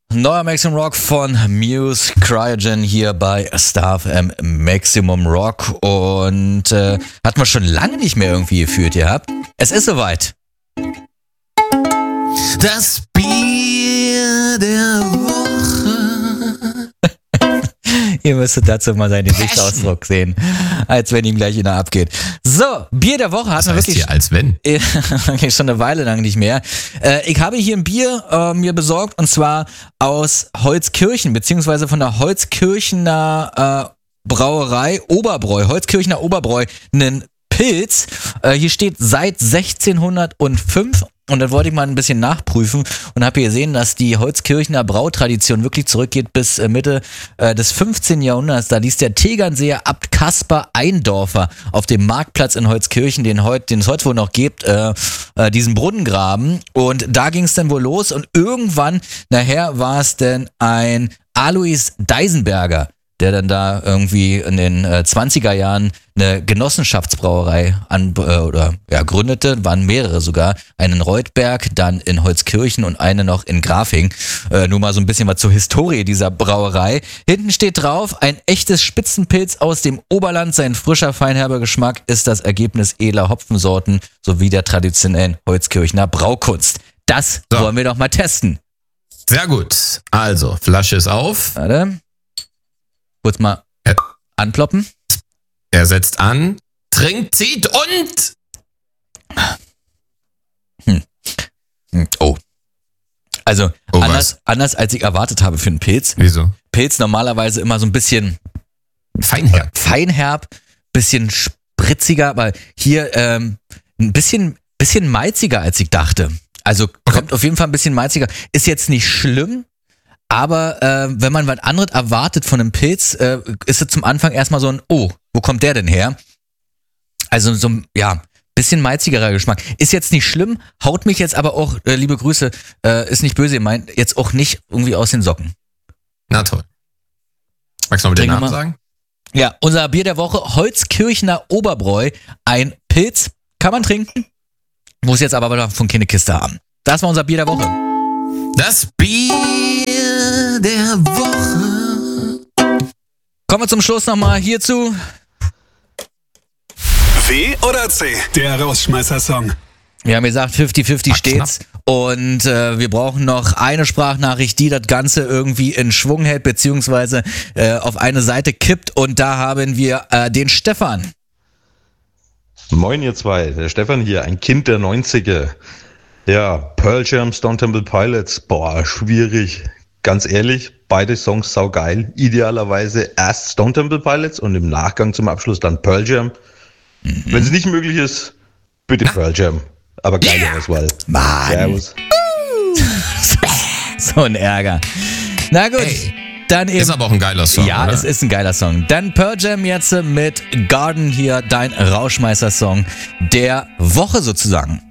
neuer Maximum Rock von Muse, Cryogen hier bei Star FM Maximum Rock und hatten wir schon lange nicht mehr irgendwie geführt gehabt. Es ist soweit. Das Bier der Woche. Ihr müsstet dazu mal seinen Gesichtsausdruck sehen, als wenn ihm gleich einer abgeht. So, Bier der Woche hatten wir wirklich hier als wenn. schon eine Weile lang nicht mehr. Ich habe hier ein Bier mir besorgt und zwar aus Holzkirchen, beziehungsweise von der Holzkirchener Brauerei Oberbräu. Holzkirchener Oberbräu, einen Pilz. Hier steht seit 1605. Und dann wollte ich mal ein bisschen nachprüfen und habe hier gesehen, dass die Holzkirchener Brautradition wirklich zurückgeht bis Mitte des 15. Jahrhunderts. Da ließ der Tegernseer Abt Kaspar Eindorfer auf dem Marktplatz in Holzkirchen, den es heute wohl noch gibt, diesen Brunnen graben. Und da ging es dann wohl los und irgendwann, nachher war es dann ein Alois Deisenberger, der dann da irgendwie in den 20er Jahren eine Genossenschaftsbrauerei gründete, waren mehrere sogar, einen in Reutberg, dann in Holzkirchen und eine noch in Grafing. Nur mal so ein bisschen was zur Historie dieser Brauerei. Hinten steht drauf, ein echtes Spitzenpilz aus dem Oberland, sein frischer, feinherber Geschmack ist das Ergebnis edler Hopfensorten sowie der traditionellen Holzkirchener Braukunst. Das wollen wir doch mal testen. Sehr gut. Also, Flasche ist auf. Warte. Kurz mal anploppen. Er setzt an, trinkt, zieht und... Oh. Also, anders als ich erwartet habe für einen Pilz. Wieso? Pilz normalerweise immer so ein bisschen Feinherb, bisschen spritziger, aber hier ein bisschen malziger, als ich dachte. Also kommt auf jeden Fall ein bisschen malziger. Ist jetzt nicht schlimm, aber wenn man was anderes erwartet von einem Pilz, ist es zum Anfang erstmal so ein, oh, wo kommt der denn her? Also so ein, bisschen malzigerer Geschmack. Ist jetzt nicht schlimm, haut mich jetzt aber auch, liebe Grüße, ist nicht böse gemeint, jetzt auch nicht irgendwie aus den Socken. Na toll. Magst du noch mit den Namen sagen? Ja, unser Bier der Woche, Holzkirchener Oberbräu, ein Pilz, kann man trinken, muss jetzt aber von keine Kiste haben. Das war unser Bier der Woche. Das Bier der Woche. Kommen wir zum Schluss nochmal hierzu. W oder C? Der Rausschmeißer-Song. Wir haben gesagt, 50-50 steht's. Und wir brauchen noch eine Sprachnachricht, die das Ganze irgendwie in Schwung hält, beziehungsweise auf eine Seite kippt. Und da haben wir den Stefan. Moin ihr zwei, der Stefan hier, ein Kind der 90er. Ja, Pearl Jam, Stone Temple Pilots, boah, schwierig. Ganz ehrlich, beide Songs saugeil. Idealerweise erst Stone Temple Pilots und im Nachgang zum Abschluss dann Pearl Jam. Wenn es nicht möglich ist, bitte Pearl Jam. Aber geile Auswahl. Mann. Servus. So ein Ärger. Na gut, dann eben. Ist aber auch ein geiler Song, ja, oder? Es ist ein geiler Song. Dann Pearl Jam jetzt mit Garden hier, dein Rauschmeißer-Song der Woche sozusagen.